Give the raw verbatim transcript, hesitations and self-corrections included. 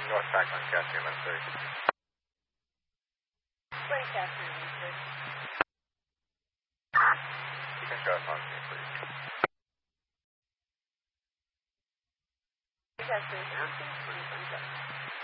North Pac Lancaster, eleven thirty. Lancaster, eleven thirty. You can show us on screen, please. Lancaster, eleven thirty.